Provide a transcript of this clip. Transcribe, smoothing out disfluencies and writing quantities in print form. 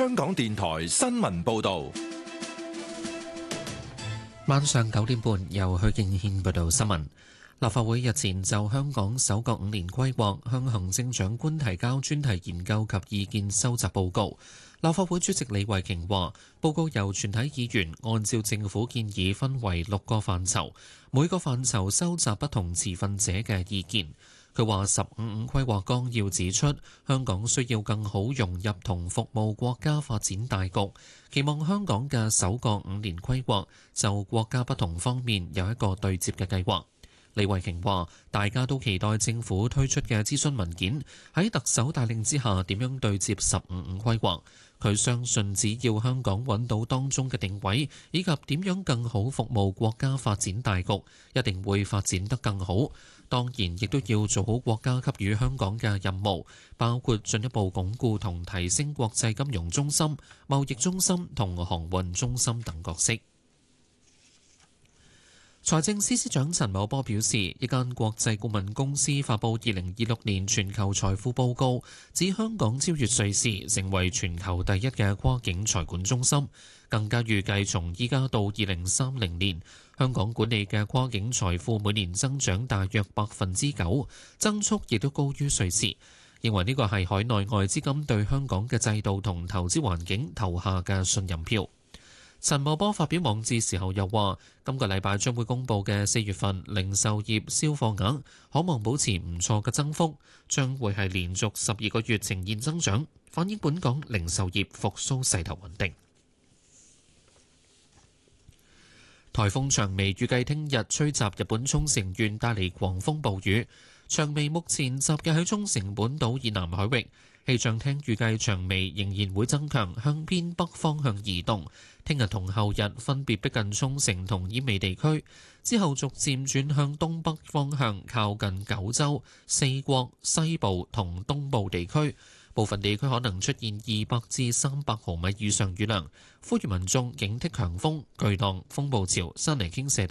香港電台新聞報道。 晚上9點半，由許敬軒報道新聞。立法會日前就香港首個5年規劃向行政長官提交專題研究及意見收集報告。立法會主席李慧瓊話，報告由全體議員按照政府建議分為6個範疇，每個範疇收集不同持份者嘅意見。佢話15規劃綱要指出，香港需要更好融入同服務國家發展大局，期望香港嘅首個5年規劃就國家不同方面有一個對接嘅計劃。李慧瓊話：大家都期待政府推出嘅諮詢文件喺特首帶領之下點樣對接15規劃。佢相信只要香港揾到當中嘅定位，以及點樣更好服務國家發展大局，一定會發展得更好。當然，亦都要做好國家給予香港嘅任務，包括進一步鞏固同提升國際金融中心、貿易中心同航運中心等角色。財政司司長陳茂波表示，一間國際顧問公司發布2026年全球財富報告，指香港超越瑞士，成為全球第一嘅跨境財管中心。更加預計從依家到2030年，香港管理嘅跨境財富每年增長大約9%，增速亦都高於瑞士。認為呢個係海內外資金對香港嘅制度同投資環境投下嘅信任票。陳茂波發表網誌時候又話，今個禮拜將會公佈嘅4月份零售業銷貨額可望保持唔錯嘅增幅，將會係連續12個月呈現增長，反映本港零售業復甦勢頭穩定。颱風長眉預計聽日吹襲日本沖繩縣，帶嚟狂風暴雨。長眉目前集結喺沖繩本島以南海域，氣象廳預計長眉仍然會增強，向偏北方向移動。聽日同後日分別逼近沖繩同奄美地區，之後逐漸轉向東北方向，靠近九州、四國、西部同東部地區。部分地區可能出現200至300毫米以上雨量，呼籲民眾警惕強風、巨浪、風暴潮、山泥傾瀉